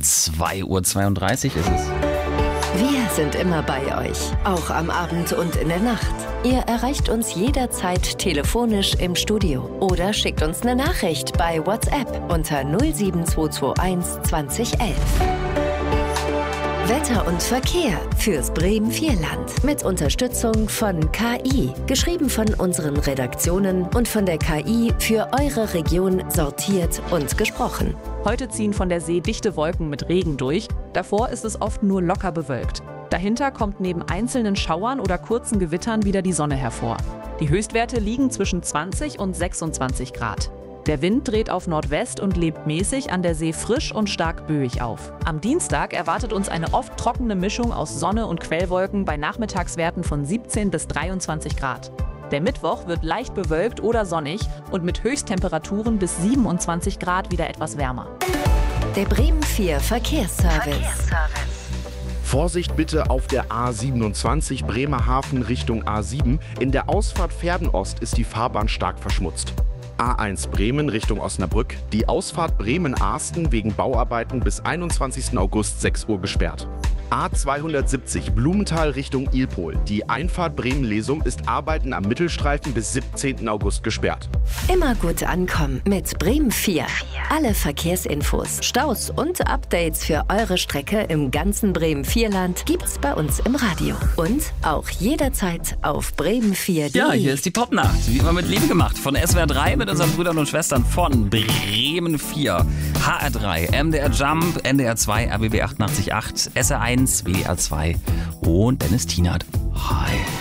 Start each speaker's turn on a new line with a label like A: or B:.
A: 2:32 ist es.
B: Wir sind immer bei euch, auch am Abend und in der Nacht. Ihr erreicht uns jederzeit telefonisch im Studio oder schickt uns eine Nachricht bei WhatsApp unter 07221 2011. Wetter und Verkehr fürs Bremen-Vierland mit Unterstützung von KI. Geschrieben von unseren Redaktionen und von der KI für eure Region sortiert und gesprochen.
C: Heute ziehen von der See dichte Wolken mit Regen durch. Davor ist es oft nur locker bewölkt. Dahinter kommt neben einzelnen Schauern oder kurzen Gewittern wieder die Sonne hervor. Die Höchstwerte liegen zwischen 20 und 26 Grad. Der Wind dreht auf Nordwest und lebt mäßig, an der See frisch und stark böig auf. Am Dienstag erwartet uns eine oft trockene Mischung aus Sonne und Quellwolken bei Nachmittagswerten von 17 bis 23 Grad. Der Mittwoch wird leicht bewölkt oder sonnig und mit Höchsttemperaturen bis 27 Grad wieder etwas wärmer.
B: Der Bremen 4 Verkehrsservice.
D: Vorsicht bitte auf der A27 Bremerhaven Richtung A7. In der Ausfahrt Pferden-Ost ist die Fahrbahn stark verschmutzt. A1 Bremen Richtung Osnabrück. Die Ausfahrt Bremen-Arsten wegen Bauarbeiten bis 21. August 6 Uhr gesperrt. A270 Blumenthal Richtung Ilpol. Die Einfahrt Bremen-Lesum ist Arbeiten am Mittelstreifen bis 17. August gesperrt.
B: Immer gut ankommen mit Bremen 4. Alle Verkehrsinfos, Staus und Updates für eure Strecke im ganzen Bremen-Vierland gibt's bei uns im Radio. Und auch jederzeit auf bremen4.de.
A: Ja, hier ist die Popnacht, wie immer mit Liebe gemacht. Von SWR 3 mit unseren Brüdern und Schwestern von Bremen 4. HR3, MDR Jump, NDR 2, RBB 88.8, SR1, WDR 2 und Dennis Tienert. Hi.